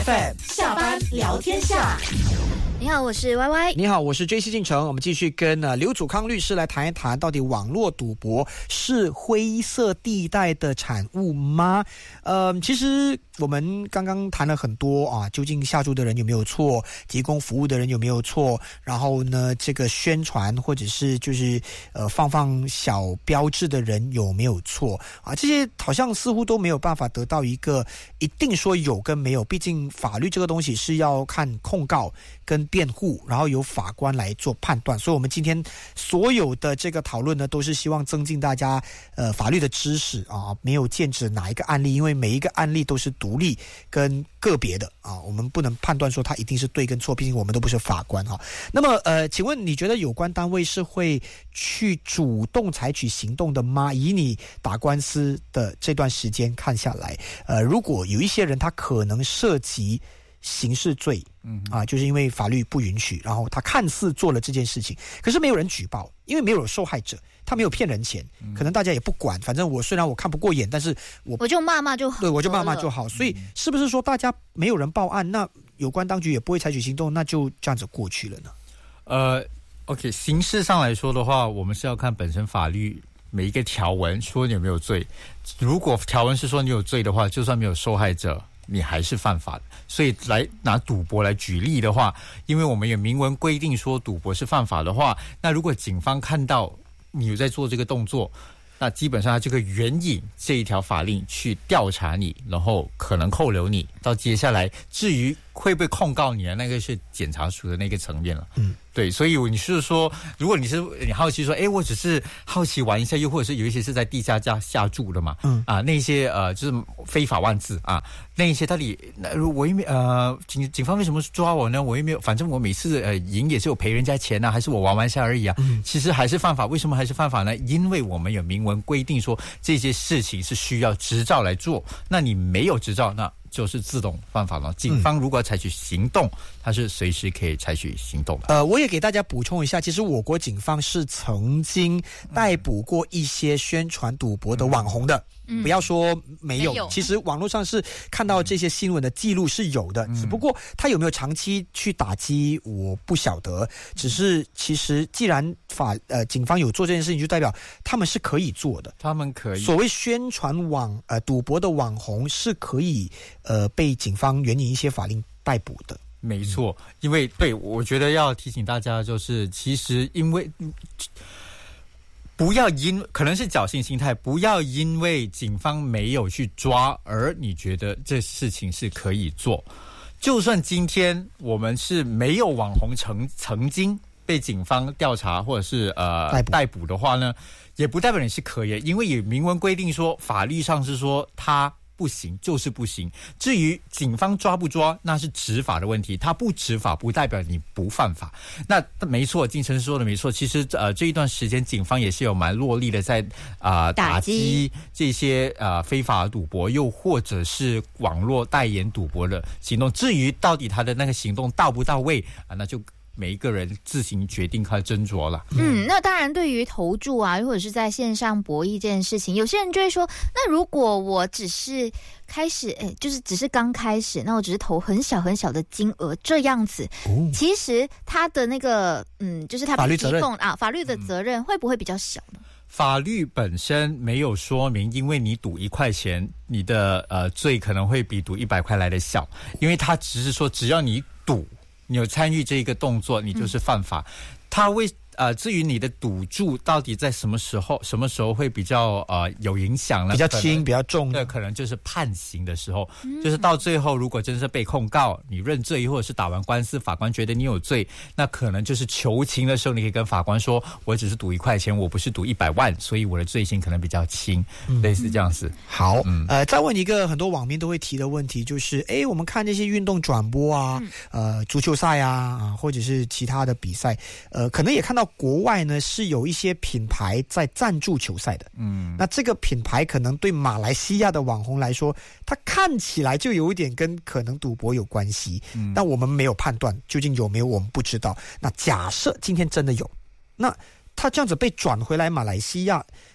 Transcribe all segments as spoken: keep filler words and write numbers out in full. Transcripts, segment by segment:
F M 下班聊天下。 你好，我是 Y Y。 你好，我是 J C 进城。我们继续跟呃刘祖康律师来谈一谈，到底网络赌博是灰色地带的产物吗？呃，其实我们刚刚谈了很多啊，究竟下注的人有没有错，提供服务的人有没有错，然后呢，这个宣传或者是就是呃放放小标志的人有没有错啊？这些好像似乎都没有办法得到一个一定说有跟没有，毕竟法律这个东西是要看控告跟辩护，然后由法官来做判断。所以我们今天所有的这个讨论呢，都是希望增进大家呃法律的知识啊，没有剑指哪一个案例，因为每一个案例都是独立跟个别的啊，我们不能判断说它一定是对跟错，毕竟我们都不是法官哈。那么呃，请问你觉得有关单位是会去主动采取行动的吗？以你打官司的这段时间看下来，呃，如果有一些人他可能涉及刑事罪，嗯啊，就是因为法律不允许，然后他看似做了这件事情，可是没有人举报，因为没有受害者，他没有骗人钱，可能大家也不管，反正我虽然我看不过眼，但是我我就骂骂就好， 对，我就骂骂就好。所以是不是说大家没有人报案，那有关当局也不会采取行动，那就这样子过去了呢？ 呃 ，OK， 刑事上来说的话，我们是要看本身法律每一个条文说你有没有罪。如果条文是说你有罪的话，就算没有受害者，你还是犯法的。所以来拿赌博来举例的话，因为我们有明文规定说赌博是犯法的话，那如果警方看到你有在做这个动作，那基本上他就可以援引这一条法令去调查你，然后可能扣留你。到接下来至于会不会控告你的那个是检察署的那个层面了。嗯，对，所以你是说，如果你是你好奇说，哎，我只是好奇玩一下，又或者是有一些是在地下价下注的嘛，嗯啊，那些呃就是非法万字啊，那一些到底那我又没呃警警方为什么抓我呢？我又没有，反正我每次呃赢也是有赔人家钱啊，还是我玩玩下而已啊，嗯，其实还是犯法。为什么还是犯法呢？因为我们有明文规定说这些事情是需要执照来做，那你没有执照，那就是自动犯法了。警方如果要采取行动，嗯，它是随时可以采取行动的。 呃，我也给大家补充一下，其实我国警方是曾经逮捕过一些宣传赌博的网红的。嗯，不要说没有，没有，其实网络上是看到这些新闻的记录是有的，嗯，只不过他有没有长期去打击我不晓得。只是其实既然法呃警方有做这件事情，就代表他们是可以做的。 他们可以所谓宣传网呃赌博的网红是可以呃被警方援引一些法令逮捕的。 没错，因为对我觉得要提醒大家，就是其实因为。不要因可能是侥幸心态，不要因为警方没有去抓，而你觉得这事情是可以做。就算今天我们是没有网红曾曾经被警方调查或者是呃逮捕逮捕的话呢，也不代表你是可以，因为有明文规定说，法律上是说他不行就是不行。至于警方抓不抓，那是执法的问题，他不执法不代表你不犯法。那没错，金城说的没错，其实呃这一段时间警方也是有蛮落力的在啊、呃、打击这些呃非法赌博，又或者是网络代言赌博的行动。至于到底他的那个行动到不到位啊，那就每一个人自行决定他斟酌了。 嗯，那当然，对于投注啊，或者是在线上博弈这件事情，有些人就会说，那如果我只是开始，哎，就是只是刚开始，那我只是投很小很小的金额这样子，哦，其实他的那个，嗯，就是他被提供啊，法律的责任会不会比较小呢？ 法律本身没有说明，因为你赌一块钱，你的呃罪可能会比赌一百块来的小，因为他只是说，只要你赌。你有参与这一个动作，你就是犯法。嗯，他为呃，至于你的赌注到底在什么时候、什么时候会比较呃有影响呢？ 比较轻、比较重， 对，可能就是判刑的时候，嗯，就是到最后，如果真是被控告，你认罪，或者是打完官司，法官觉得你有罪，那可能就是求情的时候，你可以跟法官说，我只是赌一块钱，我不是赌一百万，所以我的罪行可能比较轻，嗯，类似这样子。 好，嗯，呃，再问一个很多网民都会提的问题，就是，哎，我们看这些运动转播啊，嗯，呃，足球赛啊，啊，或者是其他的比赛，呃，可能也看到国外呢是有一些品牌在赞助球赛的，嗯，那这个品牌可能对马来西亚的网红来说，它看起来就有一点跟可能赌博有关系，嗯，但我们没有判断究竟有没有，我们不知道。那假设今天真的有，那他这样子被转回来马来西亚，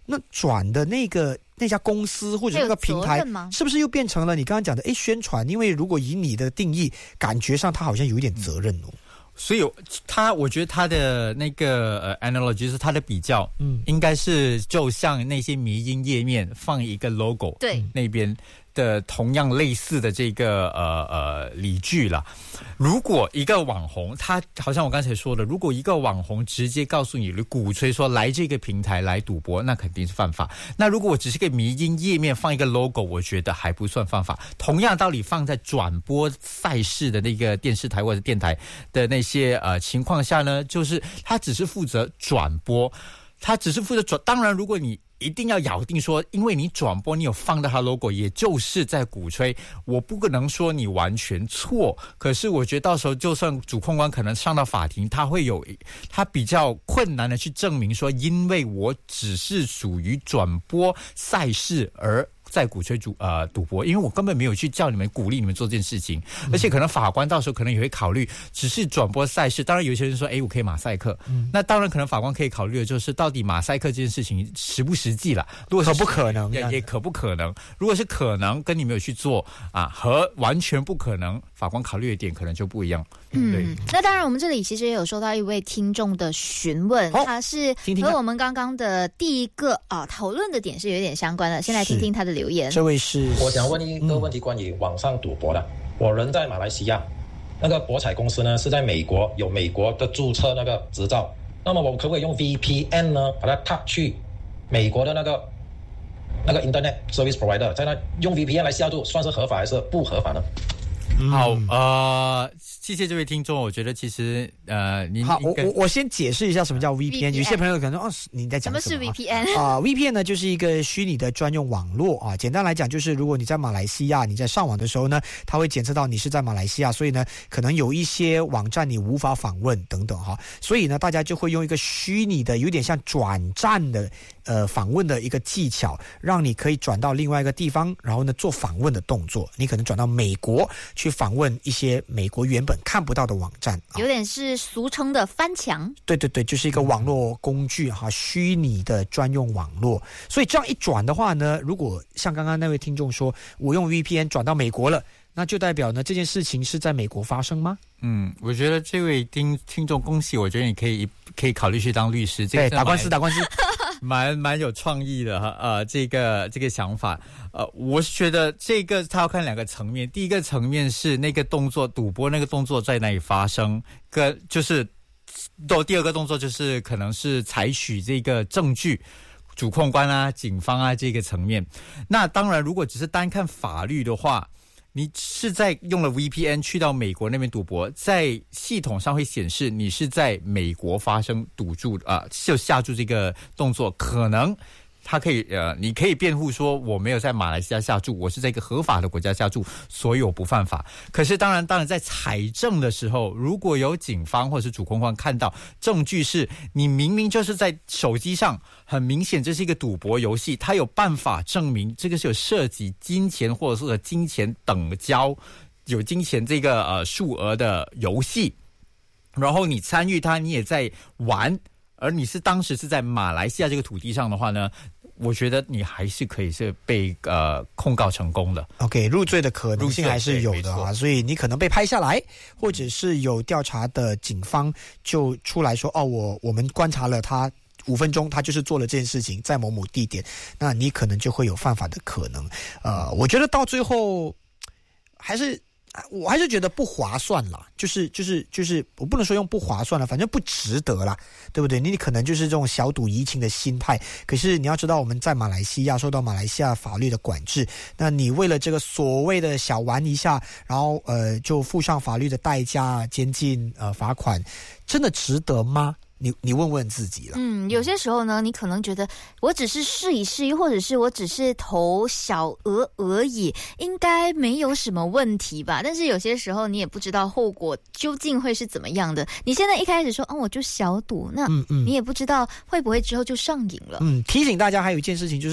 那转的那个那家公司或者那个平台，是不是又变成了你刚刚讲的哎宣传？因为如果以你的定义，感觉上他好像有一点责任哦。 所以他，我觉得他的那个呃 analogy 是他的比较，嗯，应该是就像那些迷因页面放一个 logo， 对， 那边的同样类似的这个呃呃理据啦。如果一个网红，他好像我刚才说的，如果一个网红直接告诉你鼓吹说来这个平台来赌博，那肯定是犯法。那如果我只是个迷因页面放一个 logo， 我觉得还不算犯法。同样道理放在转播赛事的那个电视台或者电台的那些呃情况下呢，就是他只是负责转播，他只是负责转。当然，如果你一定要咬定说，因为你转播你有放到他 logo， 也就是在鼓吹，我不可能说你完全错。可是我觉得到时候就算主控官可能上到法庭，他会有他比较困难的去证明说，因为我只是属于转播赛事而在鼓吹主呃赌博，因为我根本没有去叫你们鼓励你们做这件事情，而且可能法官到时候可能也会考虑，只是转播赛事。当然有些人说，哎，我可以马赛克，嗯、那当然可能法官可以考虑的就是到底马赛克这件事情实不实际啦。如果是可不可能， 也也可不可能。如果是可能，跟你没有去做啊，和完全不可能，法官考虑的点可能就不一样。 嗯，对。那当然，我们这里其实也有收到一位听众的询问，他是和我们刚刚的第一个啊讨论的点是有点相关的。先来听听他的留言。 这位是， 我想问一个问题，关于网上赌博的。嗯、我人在马来西亚，那个博彩公司呢是在美国，有美国的注册那个执照。那么我可不可以用 V P N 呢，把它踏去美国的那个那个 Internet Service Provider， 在那用 V P N 来下注，算是合法还是不合法呢？ 好，呃，谢谢这位听众。我觉得其实呃，您好，我我我先解释一下什么叫 V P N。有些朋友可能说，哦，你在讲什么？ 什么是 V P N 啊、呃、？V P N 呢，就是一个虚拟的专用网络啊。简单来讲，就是如果你在马来西亚，你在上网的时候呢，它会检测到你是在马来西亚，所以呢，可能有一些网站你无法访问等等哈。所以呢，大家就会用一个虚拟的，有点像转站的呃访问的一个技巧，让你可以转到另外一个地方，然后呢做访问的动作。你可能转到美国去访问一些美国原本看不到的网站， 有点是俗称的翻墙。 对对对，就是一个网络工具哈，虚拟的专用网络。所以这样一转的话呢，如果像刚刚那位听众说，我用 V P N 转到美国了，那就代表呢这件事情是在美国发生吗？ 嗯，我觉得这位听听众恭喜，我觉得你可以可以考虑去当律师， 对，打官司打官司。 蛮蛮有创意的哈，呃，这个这个想法，呃，我是觉得这个他要看两个层面。第一个层面是那个动作，赌博那个动作在哪里发生，跟就是到第二个动作就是可能是采取这个证据，主控官啊、警方啊这个层面。那当然，如果只是单看法律的话，你是在用了 V P N 去到美国那边赌博，在系统上会显示你是在美国发生赌注啊、呃，就下注这个动作，可能他可以呃，你可以辩护说我没有在马来西亚下注，我是在一个合法的国家下注，所以我不犯法。可是当然，当然在采证的时候，如果有警方或者是主控官看到证据是你明明就是在手机上，很明显这是一个赌博游戏，他有办法证明这个是有涉及金钱或者是金钱等交，有金钱这个呃数额的游戏，然后你参与它，你也在玩。而你是当时是在马来西亚这个土地上的话呢，我觉得你还是可以是被呃控告成功的。 OK， 入罪的可能性还是有的啊，所以你可能被拍下来，或者是有调查的警方就出来说，哦，我我们观察了他五分钟，他就是做了这件事情，在某某地点，那你可能就会有犯法的可能。呃，我觉得到最后还是。我还是觉得不划算啦，就是就是就是我不能说用不划算了，反正不值得啦，对不对？你可能就是这种小赌怡情的心态，可是你要知道我们在马来西亚受到马来西亚法律的管制，那你为了这个所谓的小玩一下，然后呃就付上法律的代价，监禁呃罚款，真的值得吗？你你问问自己了。 嗯，有些时候呢，你可能觉得我只是试一试，或者是我只是投小额而已，应该没有什么问题吧。但是有些时候你也不知道后果究竟会是怎么样的。你现在一开始说，哦，我就小赌，那你也不知道会不会之后就上瘾了。 嗯，提醒大家还有一件事情就是。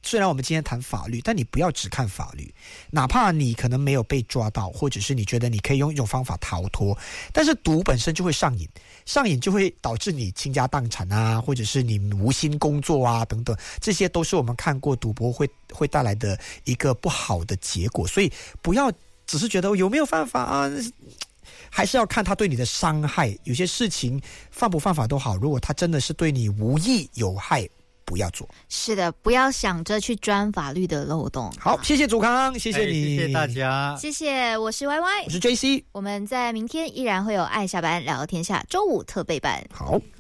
虽然我们今天谈法律，但你不要只看法律，哪怕你可能没有被抓到，或者是你觉得你可以用一种方法逃脱，但是赌本身就会上瘾，上瘾就会导致你倾家荡产啊，或者是你无心工作啊等等，这些都是我们看过赌博会会带来的一个不好的结果。所以不要只是觉得有没有犯法啊，还是要看他对你的伤害。有些事情犯不犯法都好，如果他真的是对你无益有害，不要做。 是的，不要想着去钻法律的漏洞。 好，谢谢祖康，谢谢你， 哎、谢谢大家， 谢谢，我是 Y Y， 我是 J C， 我们在明天依然会有爱下班聊天下周五特备版。 好。